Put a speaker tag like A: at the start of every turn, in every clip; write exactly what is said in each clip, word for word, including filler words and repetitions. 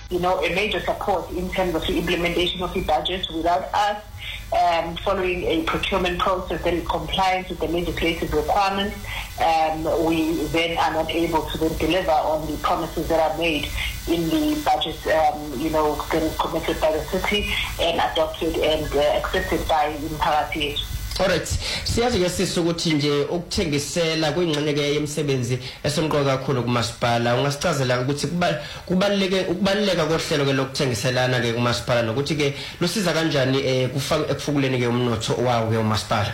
A: you know, a major support in terms of the implementation of the budget. Without us um, following a procurement process that is compliant with the legislative requirements, um, we then are not able to then deliver on the promises that are made in the budget, um, you know, that is committed by the city and adopted and uh, accepted by Imphakathi.
B: Alright, siyazi ke sisi ukuthi nje ukuthengisela kwingxenye yemisebenzi esomqoka kakhulu kumasipala. Ungasichazela ukuthi kubaluleke ukubaluleka kohlelo ke lokuthengiselana ke kumasipala nokuthi ke lusiza kanjani eh ekufukuleni ke umnotho wawo ke umasipala.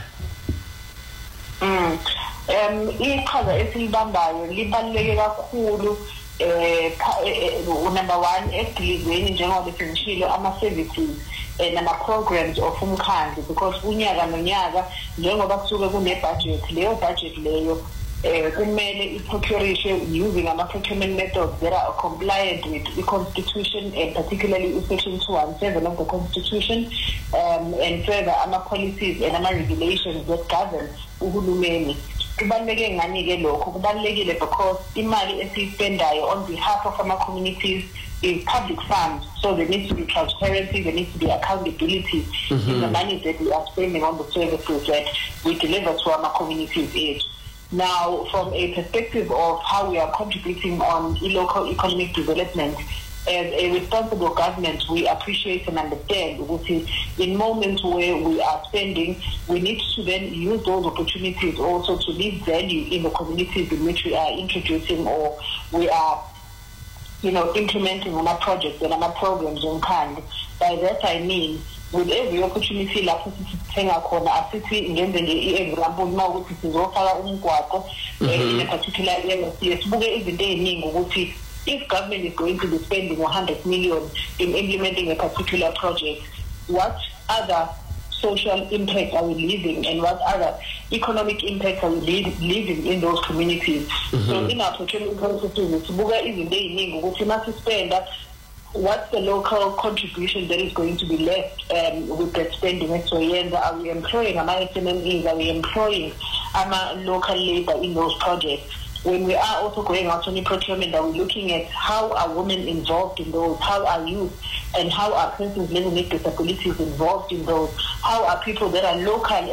A: Mm. Um iqhaza esilibambayo libaluleke kakhulu eh number one ekudilizweni njengoba besishilo ama services and ama programs of umkhandlu, because unyaka nonyaka njengoba kusuke kune budget, leyo budget leyo eh kumele iprocurishwe using ama procurement methods that are compliant with the constitution and particularly section two seventeen of the constitution, um and further ama policies and ama regulations that govern uhulumeni. Kubaluleke ngani ke lokho? Kubalulekile because imali esiyispendayo on behalf of our communities is public funds, so there needs to be transparency, there needs to be accountability mm-hmm. in the money that we are spending on the services that we deliver to our communities. Now, from a perspective of how we are contributing on local economic development, as a responsible government, we appreciate and understand that in moments where we are spending, we need to then use those opportunities also to leave value in the communities in which we are introducing or we are, you know, implementing on our projects and on our programs on kind. By that I mean, with every opportunity lapho sithenga khona asithi ngenze nje example uma ukuthi sizofaka umgwaqo in a particular area, sibuke izinto eziningi ukuthi if government is going to be spending one hundred million in implementing a particular project, what other social impact are we leaving and what other economic impact are we leaving in those communities? Mm-hmm. So in our procurement processes, what's the local contribution that is going to be left um, with that spending? So are we employing our S M E s? Are we employing our local labor in those projects? When we are also going out on the procurement, are we looking at how are women involved in those? How are youth and how are persons living with disabilities involved in those? How are people that are local